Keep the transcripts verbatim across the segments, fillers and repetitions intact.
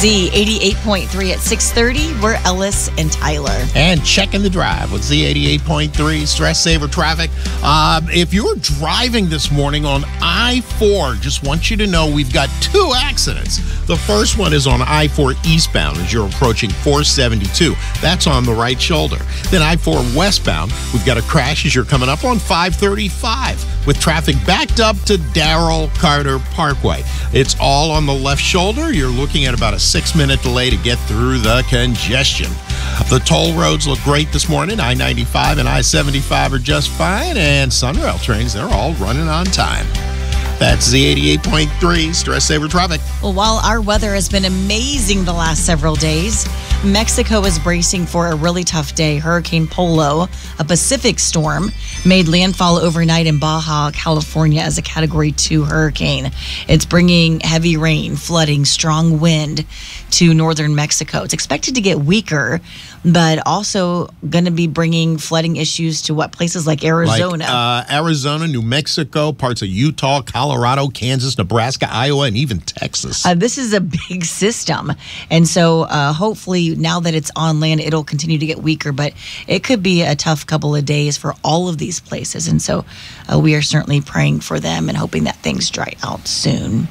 Z eighty-eight point three at six thirty. We're Ellis and Tyler. And checking the drive with Z eighty-eight point three, Stress Saver Traffic. Uh, if you're driving this morning on I four, just want you to know we've got two accidents. The first one is on I four eastbound as you're approaching four seventy-two. That's on the right shoulder. Then I four westbound, we've got a crash as you're coming up on five thirty-five with traffic backed up to Darrell Carter Parkway. It's all on the left shoulder. You're looking at about a six-minute delay to get through the congestion. The toll roads look great this morning. I ninety-five and I seventy-five are just fine, and Sunrail trains, they're all running on time. That's Z eighty-eight point three, Stress Saver Traffic. Well, while our weather has been amazing the last several days, Mexico is bracing for a really tough day. Hurricane Polo, a Pacific storm, made landfall overnight in Baja, California as a Category two hurricane. It's bringing heavy rain, flooding, strong wind to northern Mexico. It's expected to get weaker, but also going to be bringing flooding issues to what places like Arizona. Like, uh, Arizona, New Mexico, parts of Utah, Colorado, Kansas, Nebraska, Iowa, and even Texas. Uh, this is a big system. And so uh, hopefully now that it's on land, it'll continue to get weaker, but it could be a tough couple of days for all of these places. And so uh, we are certainly praying for them and hoping that things dry out soon.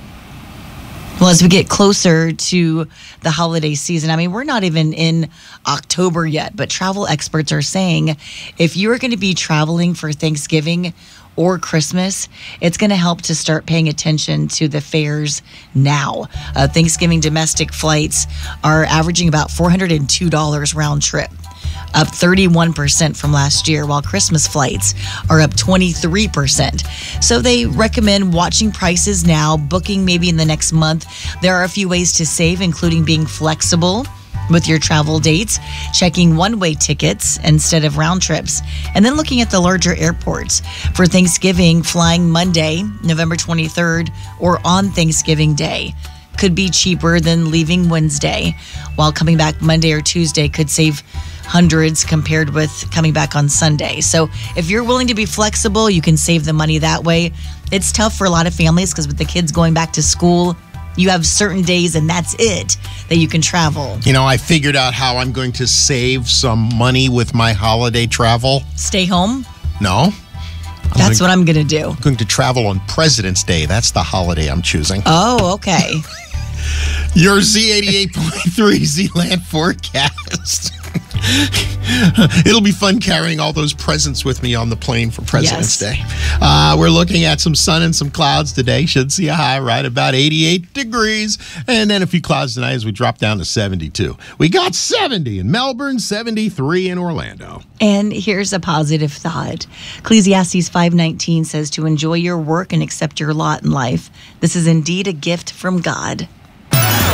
Well, as we get closer to the holiday season, I mean, we're not even in October yet, but travel experts are saying if you're going to be traveling for Thanksgiving or Christmas, it's going to help to start paying attention to the fares now. Uh, Thanksgiving domestic flights are averaging about four hundred two dollars round trip, up thirty-one percent from last year, while Christmas flights are up twenty-three percent. So they recommend watching prices now, booking maybe in the next month. There are a few ways to save, including being flexible with your travel dates, checking one-way tickets instead of round trips, and then looking at the larger airports. For Thanksgiving, flying Monday, November twenty-third, or on Thanksgiving Day could be cheaper than leaving Wednesday, while coming back Monday or Tuesday could save hundreds compared with coming back on Sunday. So if you're willing to be flexible, you can save the money that way. It's tough for a lot of families because with the kids going back to school, you have certain days and that's it that you can travel. You know, I figured out how I'm going to save some money with my holiday travel. Stay home? No. I'm That's going, what I'm going to do. I'm going to travel on President's Day. That's the holiday I'm choosing. Oh, okay. Your Z eighty-eight point three Z-Land forecast. It'll be fun carrying all those presents with me on the plane for President's yes. Day. Uh, we're looking at some sun and some clouds today. Should see a high right about eighty-eight degrees. And then a few clouds tonight as we drop down to seventy-two. We got seventy in Melbourne, seventy-three in Orlando. And here's a positive thought. Ecclesiastes five nineteen says to enjoy your work and accept your lot in life. This is indeed a gift from God.